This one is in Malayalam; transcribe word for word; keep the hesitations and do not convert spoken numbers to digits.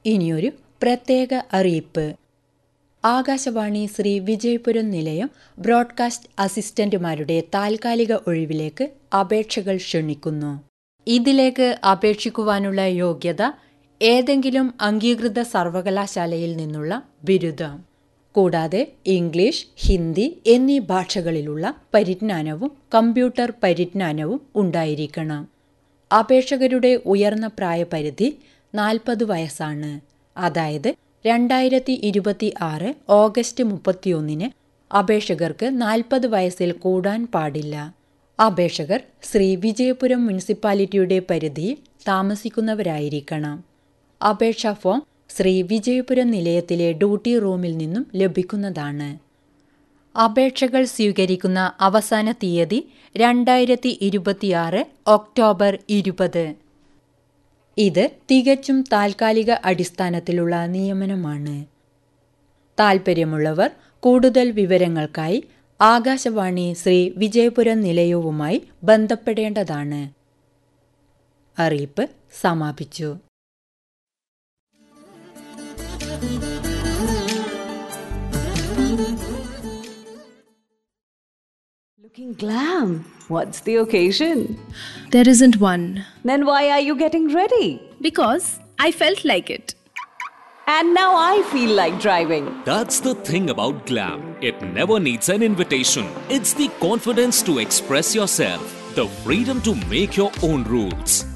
ഇനിയൊരു പ്രത്യേക അറിയിപ്പ്. ആകാശവാണി ശ്രീ വിജയപുരം നിലയം ബ്രോഡ്കാസ്റ്റ് അസിസ്റ്റന്റുമാരുടെ താൽക്കാലിക ഒഴിവിലേക്ക് അപേക്ഷകൾ ക്ഷണിക്കുന്നു. ഇതിലേക്ക് അപേക്ഷിക്കുവാനുള്ള യോഗ്യത ഏതെങ്കിലും അംഗീകൃത സർവകലാശാലയിൽ നിന്നുള്ള ബിരുദം, കൂടാതെ ഇംഗ്ലീഷ്, ഹിന്ദി എന്നീ ഭാഷകളിലുള്ള പരിജ്ഞാനവും കമ്പ്യൂട്ടർ പരിജ്ഞാനവും ഉണ്ടായിരിക്കണം. അപേക്ഷകരുടെ ഉയർന്ന പ്രായപരിധി നാൽപ്പത് വയസ്സാണ്. അതായത് രണ്ടായിരത്തി ഇരുപത്തി ആറ് ഓഗസ്റ്റ് മുപ്പത്തിയൊന്നിന് അപേക്ഷകർക്ക് നാൽപ്പത് വയസ്സിൽ കൂടാൻ പാടില്ല. അപേക്ഷകർ ശ്രീ വിജയപുരം മുനിസിപ്പാലിറ്റിയുടെ പരിധിയിൽ താമസിക്കുന്നവരായിരിക്കണം. അപേക്ഷാ ഫോം ശ്രീ വിജയപുരം നിലയത്തിലെ ഡ്യൂട്ടി റൂമിൽ നിന്നും ലഭിക്കുന്നതാണ്. അപേക്ഷകൾ സ്വീകരിക്കുന്ന അവസാന തീയതി രണ്ടായിരത്തി ഇരുപത്തിയാറ് ഒക്ടോബർ ഇരുപത്. ഇത് തികച്ചും താൽക്കാലിക അടിസ്ഥാനത്തിലുള്ള നിയമനമാണ്. താൽപ്പര്യമുള്ളവർ കൂടുതൽ വിവരങ്ങൾക്കായി ആകാശവാണി ശ്രീ വിജയപുരം നിലയവുമായി ബന്ധപ്പെടേണ്ടതാണ്. അറിയിപ്പ് സമാപിച്ചു. Looking glam. What's the occasion? There isn't one. Then why are you getting ready? Because I felt like it. And now I feel like driving. That's the thing about glam. It never needs an invitation. It's the confidence to express yourself, the freedom to make your own rules.